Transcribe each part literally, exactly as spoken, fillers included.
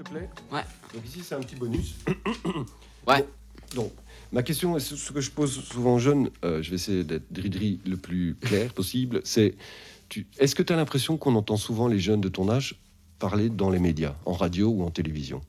clair? Ouais. Donc ici, c'est un petit bonus. Ouais. Bon, donc, ma question, c'est ce que je pose souvent aux jeunes, euh, je vais essayer d'être dri-dri le plus clair possible, c'est tu, est-ce que tu as l'impression qu'on entend souvent les jeunes de ton âge parler dans les médias, en radio ou en télévision?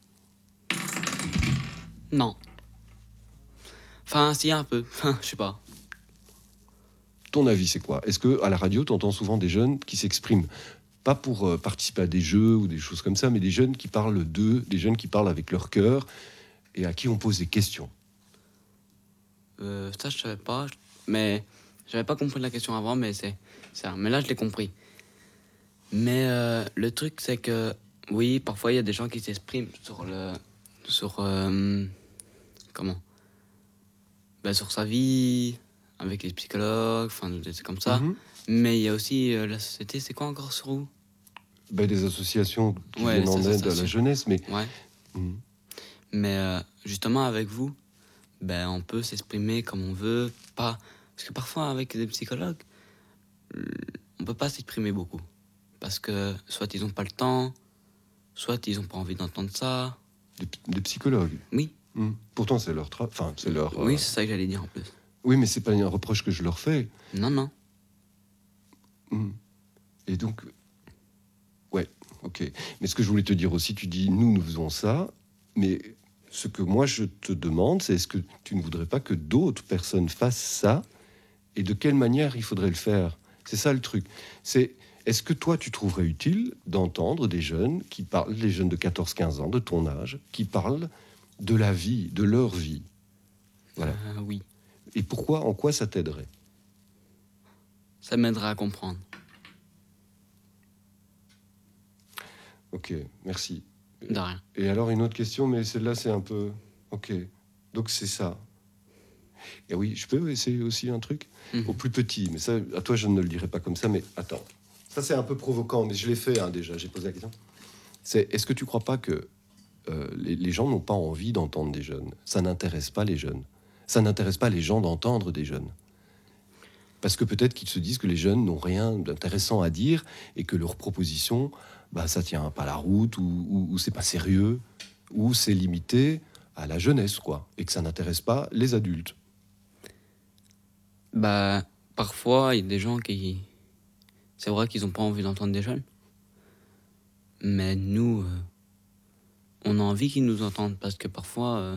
Non. Enfin, si, un peu. Je sais pas. Ton avis, c'est quoi? Est-ce que à la radio, tu entends souvent des jeunes qui s'expriment, pas pour euh, participer à des jeux ou des choses comme ça, mais des jeunes qui parlent d'eux, des jeunes qui parlent avec leur cœur et à qui on pose des questions? Euh, ça, je savais pas. Mais j'avais pas compris la question avant, mais c'est ça. Mais là, je l'ai compris. Mais euh, le truc, c'est que oui, parfois, il y a des gens qui s'expriment sur le. Sur. euh, comment ben, sur sa vie, avec les psychologues, enfin, des trucs comme ça. Mhm. Mais il y a aussi euh, la société, c'est quoi encore sur vous? Ben, des associations qui Ouais, viennent les en aide à la associations. jeunesse, mais Ouais. Mhm. Mais euh, justement, avec vous, ben, on peut s'exprimer comme on veut. Pas... Parce que parfois, avec des psychologues, euh, on peut pas s'exprimer beaucoup. Parce que soit ils ont pas le temps, soit ils ont pas envie d'entendre ça. des, des psychologues. Oui, Mhm. Pourtant, c'est leur travail. Enfin, c'est leur. oui, euh, c'est ça que j'allais dire en plus. Oui, mais c'est pas un reproche que je leur fais. Non, non. Mhm. Et donc, ouais, ok. Mais ce que je voulais te dire aussi, tu dis, nous, nous faisons ça, mais ce que moi, je te demande, c'est est-ce que tu ne voudrais pas que d'autres personnes fassent ça, et de quelle manière il faudrait le faire? C'est ça le truc. C'est, est-ce que toi, tu trouverais utile d'entendre des jeunes qui parlent, des jeunes de quatorze quinze ans, de ton âge, qui parlent de la vie, de leur vie? Voilà. Euh, oui, Et pourquoi, en quoi ça t'aiderait? ça m'aidera à comprendre. Ok, merci. De rien. Et alors, une autre question, mais celle-là, c'est un peu... Ok, donc c'est ça. Et oui, je peux essayer aussi un truc Mhm. au plus petit, mais ça, à toi, je ne le dirai pas comme ça, mais attends. Ça, c'est un peu provoquant, mais je l'ai fait hein, déjà, j'ai posé la question. C'est, est-ce que tu crois pas que euh, les, les gens n'ont pas envie d'entendre des jeunes? Ça n'intéresse pas les jeunes. Ça n'intéresse pas les gens d'entendre des jeunes. Parce que peut-être qu'ils se disent que les jeunes n'ont rien d'intéressant à dire et que leurs propositions, bah, ça tient pas la route, ou, ou, ou c'est pas sérieux, ou c'est limité à la jeunesse, quoi, et que ça n'intéresse pas les adultes. Bah, parfois, il y a des gens qui... C'est vrai qu'ils ont pas envie d'entendre des jeunes. Mais nous, euh, on a envie qu'ils nous entendent parce que parfois, euh,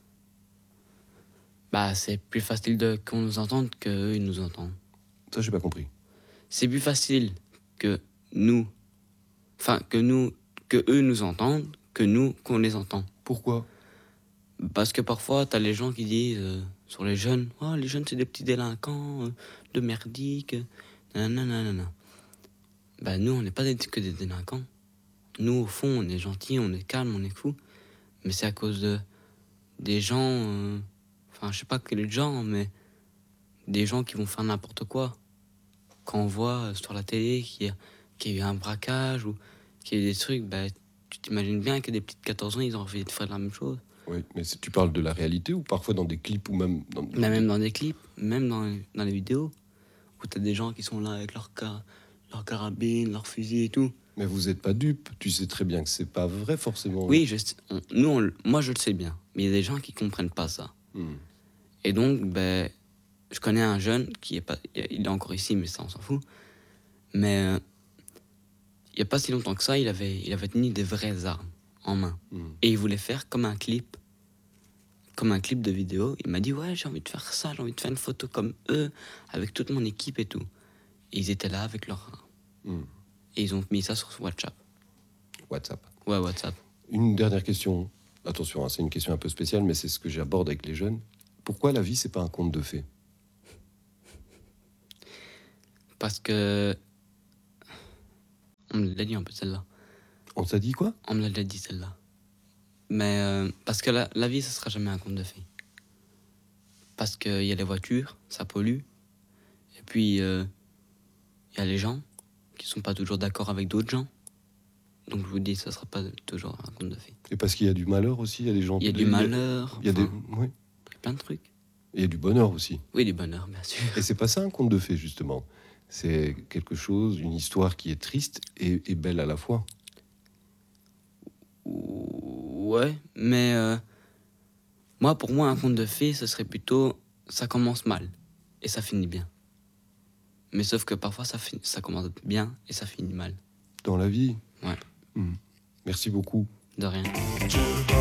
bah, c'est plus facile de, qu'on nous entende qu'eux, ils nous entendent. Ça, j'ai pas compris. C'est plus facile que nous, enfin, que nous, que eux nous entendent, que nous, qu'on les entend. Pourquoi? Parce que parfois, t'as les gens qui disent euh, sur les jeunes, oh, les jeunes, c'est des petits délinquants, euh, de merdiques, nanana. Bah, nous, on n'est pas des, que des délinquants. Nous, au fond, on est gentils, on est calme, on est fou. Mais c'est à cause de des gens, euh, enfin, je sais pas quel genre, mais des gens qui vont faire n'importe quoi. Quand on voit euh, sur la télé qu'il y, a, qu'il y a eu un braquage ou qu'il y a eu des trucs, bah, tu t'imagines bien que des petits de quatorze ans, ils ont envie de faire la même chose. Oui, mais tu parles de la réalité ou parfois dans des clips ou même dans... Mais même dans des clips, même dans, dans les vidéos, où t'as des gens qui sont là avec leur, car, leur carabine, leur fusil et tout. Mais vous n'êtes pas dupe. Tu sais très bien que c'est pas vrai forcément. Oui, je sais- on- nous, on le- moi je le sais bien, mais il y a des gens qui comprennent pas ça. Hmm. Et donc, ben, je connais un jeune qui est pas, il est encore ici, mais ça on s'en fout. Mais euh, il y a pas si longtemps que ça, il avait, il avait tenu des vraies armes en main Hmm. et il voulait faire comme un clip, comme un clip de vidéo. Il m'a dit ouais, j'ai envie de faire ça, j'ai envie de faire une photo comme eux, avec toute mon équipe et tout. Et ils étaient là avec leurs armes Hmm. et ils ont mis ça sur WhatsApp. WhatsApp. Ouais, WhatsApp. Une dernière question. Attention, hein, c'est une question un peu spéciale, mais c'est ce que j'aborde avec les jeunes. Pourquoi la vie, c'est pas un conte de fées? Parce que on me l'a dit un peu celle-là. On t'a dit quoi? On me l'a déjà dit celle-là. Mais euh, parce que la, la vie, ça sera jamais un conte de fées. Parce qu'il y a les voitures, ça pollue. Et puis, il euh, y a les gens qui sont pas toujours d'accord avec d'autres gens. Donc je vous dis, ça sera pas toujours un conte de fées. Et parce qu'il y a du malheur aussi, il y a des gens... Il y a du malheur, Il y a des... enfin, Oui. il y a plein de trucs. Et il y a du bonheur aussi. Oui, du bonheur, bien sûr. Et c'est pas ça un conte de fées, justement. C'est quelque chose, une histoire qui est triste et, et belle à la fois. Ouais, mais euh, moi, pour moi, un conte de fées, ce serait plutôt ça commence mal et ça finit bien. Mais sauf que parfois, ça, fin... ça commence bien et ça finit mal. Dans la vie. Ouais. Mmh. Merci beaucoup. De rien.